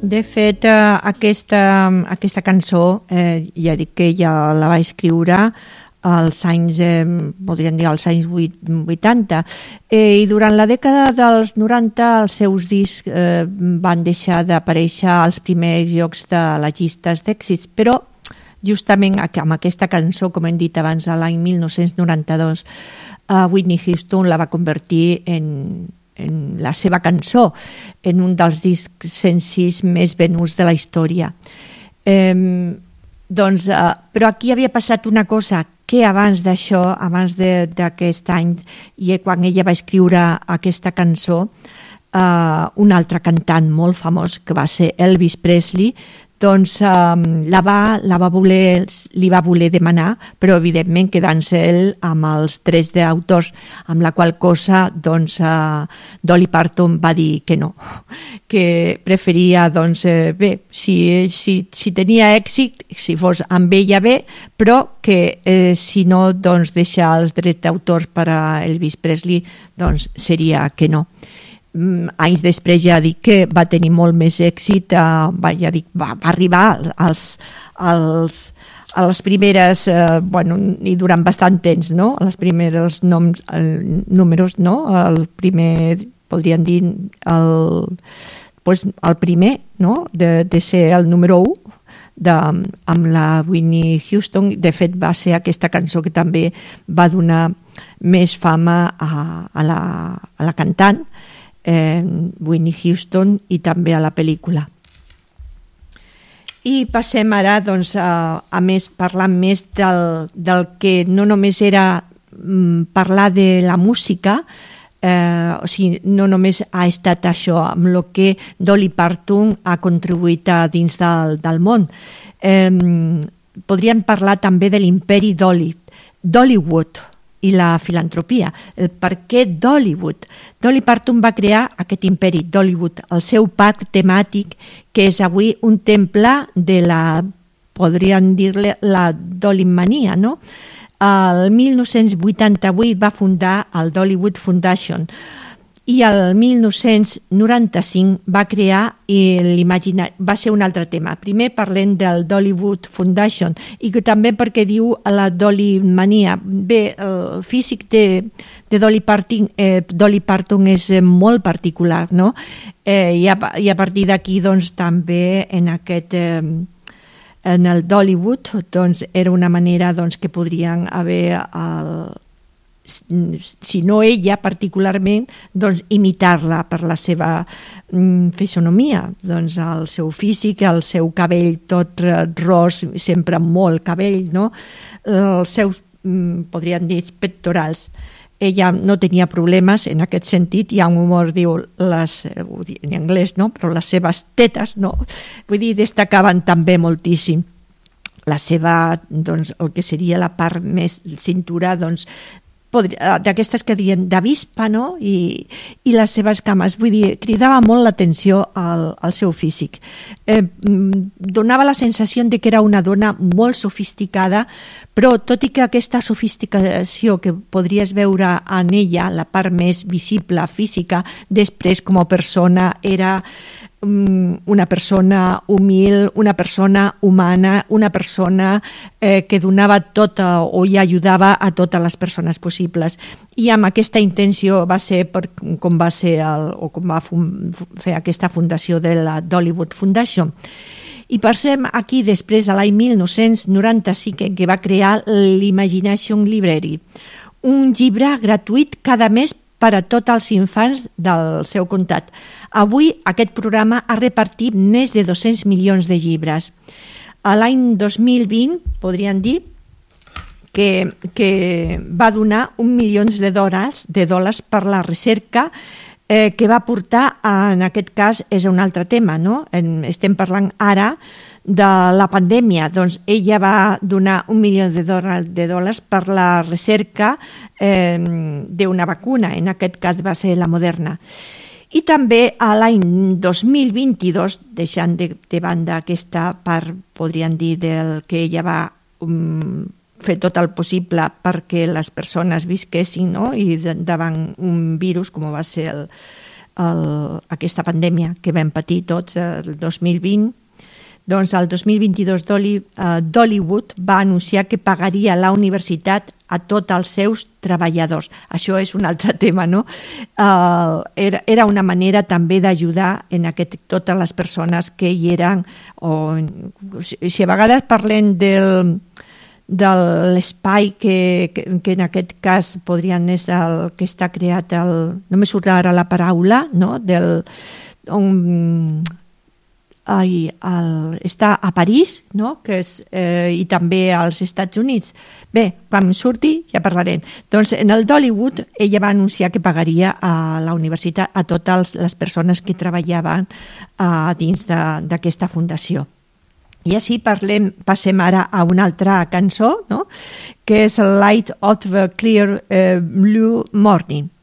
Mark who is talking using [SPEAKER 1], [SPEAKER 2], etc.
[SPEAKER 1] De fet, aquesta cançó, ja dic que ja la va escriure als anys, podríem dir als anys 80, i durant la dècada dels 90 els seus discs van deixar d'aparèixer als primers llocs de les llistes d'èxits, però justament amb aquesta cançó, com hem dit abans, l'any 1992, Whitney Houston la va convertir en la seva cançó, en un dels discs senzills més venuts de la història. Però aquí havia passat una cosa, que abans d'això, abans d'aquest any, i quan ella va escriure aquesta cançó, un altre cantant molt famós, que va ser Elvis Presley, doncs li va voler demanar, però evidentment quedant-se ell amb els drets d'autors, amb la qual cosa doncs, Dolly Parton va dir que no, que preferia, doncs, bé, si tenia èxit, si fos amb ella bé, però que si no, doncs, deixar els drets d'autors per a Elvis Presley, doncs seria que no. Anys després ja dic que va tenir molt més èxit, va arribar a les primeres, i durant bastant temps, no? A les primeres números, no? El primer, podríem dir, el primer, no? De ser el número 1 amb la Whitney Houston. De fet, va ser aquesta cançó que també va donar més fama a la cantant, Whitney Houston, i també a la pel·lícula. I passem ara, doncs, a més, parlar més del que no només era parlar de la música, o sigui, no només ha estat això amb el que Dolly Parton ha contribuït dins del món. Podríem parlar també de l'imperi Dollywood i la filantropia. El per què Dollywood? Dolly Parton va crear aquest imperi, Dollywood, el seu parc temàtic, que és avui un temple de podríem dir-ne, la Dollymania, no? El 1988 va fundar el Dollywood Foundation i el 1995 va crear va ser un altre tema. Primer parlem del Dollywood Foundation i que també perquè diu la Dollymania. Bé, el físic de Dolly Parton és molt particular, no? I a partir d'aquí, doncs, també en el Dollywood, doncs, era una manera, doncs, que podrien haver si no ella particularment, doncs imitar-la per la seva fisonomia, doncs el seu físic, el seu cabell tot ros, sempre molt cabell, no? Els seus, podríem dir, pectorals. Ella no tenia problemes en aquest sentit, hi ha un humor, diu, en anglès, no? Però les seves tetes, no? Vull dir, destacaven també moltíssim. La seva, doncs, el que seria la part més cintura, doncs, d'aquestes que diuen d'avispa, no? I les seves cames, vull dir, cridava molt l'atenció al seu físic. Donava la sensació de que era una dona molt sofisticada, però tot i que aquesta sofisticació que podries veure en ella, la part més visible, física, després com a persona era una persona humil, una persona humana, una persona que donava tot o hi ajudava a totes les persones possibles. I amb aquesta intenció va ser com va ser com va fer aquesta fundació de la Dollywood Foundation. I passem aquí després, a l'any 1995, que va crear l'Imagination Library, un llibre gratuït cada mes per a tots els infants del seu comtat. Avui aquest programa ha repartit més de 200 milions de llibres. A l'any 2020, podríem dir, que va donar $1 milió de dòlars per la recerca que va portar, en aquest cas, és un altre tema, no? Estem parlant ara de la pandèmia, doncs ella va donar $1 milió de dòlars per la recerca d'una vacuna, en aquest cas va ser la Moderna. I també a l'any 2022, deixant de banda aquesta part, podríem dir, del que ella va fer tot el possible perquè les persones visquessin, no? I davant un virus com va ser aquesta pandèmia que vam patir tots el 2020. Doncs el 2022 Dollywood va anunciar que pagaria la universitat a tots els seus treballadors. Això és un altre tema, no? Era una manera també d'ajudar en totes les persones que hi eren. Si a vegades parlem de l'espai que en aquest cas podrien ser el que està creat, no me surt ara la paraula, no? Està a París, no? I també als Estats Units. Bé, quan surti ja parlarem. Doncs en el Dollywood ella va anunciar que pagaria a la universitat a totes les persones que treballaven dins d'aquesta fundació. I així passem ara a una altra cançó, no? Que és Light of the Clear Blue Morning.